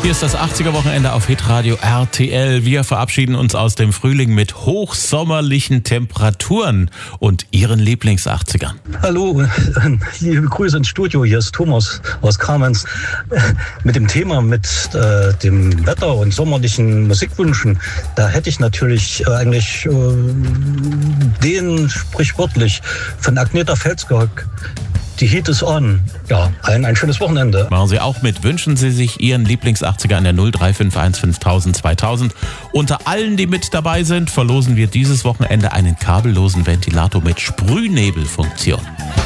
Hier ist das 80er-Wochenende auf Hitradio RTL. Wir verabschieden uns aus dem Frühling mit hochsommerlichen Temperaturen und Ihren Lieblings-80ern. Hallo, liebe Grüße ins Studio. Hier ist Thomas aus Kamenz. Mit dem Thema, mit dem Wetter und sommerlichen Musikwünschen, da hätte ich natürlich eigentlich den sprichwörtlich von Agneta Felsberg. Die Heat is on. Ja, ein schönes Wochenende. Machen Sie auch mit. Wünschen Sie sich Ihren Lieblings-80er an der 0351 5000 2000. Unter allen, die mit dabei sind, verlosen wir dieses Wochenende einen kabellosen Ventilator mit Sprühnebelfunktion.